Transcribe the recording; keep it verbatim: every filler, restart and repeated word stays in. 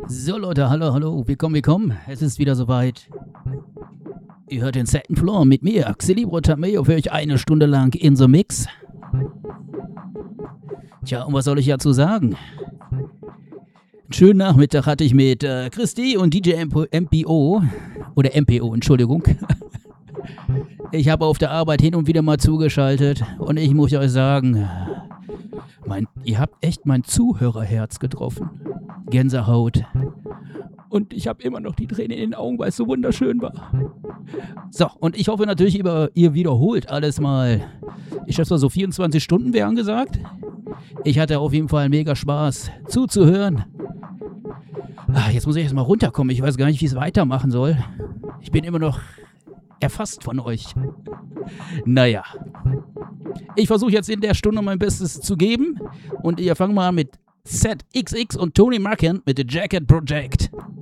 So Leute, hallo, hallo, willkommen, willkommen. Es ist wieder soweit. Ihr hört den Second Floor mit mir, Xilibro Tameo, für euch eine Stunde lang in the Mix. Tja, und was soll ich dazu sagen? Einen schönen Nachmittag hatte ich mit äh, Christi und D J M P O, oder M P O, Entschuldigung. Ich habe auf der Arbeit hin und wieder mal zugeschaltet und ich muss euch sagen, mein, ihr habt echt mein Zuhörerherz getroffen. Gänsehaut. Und ich habe immer noch die Tränen in den Augen, weil es so wunderschön war. So, und ich hoffe natürlich, über, ihr wiederholt alles mal. Ich schätze mal so vierundzwanzig Stunden wären gesagt. Ich hatte auf jeden Fall mega Spaß zuzuhören. Ah, jetzt muss ich erst mal runterkommen. Ich weiß gar nicht, wie es weitermachen soll. Ich bin immer noch erfasst von euch. Naja. Ich versuche jetzt in der Stunde mein Bestes zu geben. Und ich fange mal mit Z X X und Tony Marken mit The Jacket Project.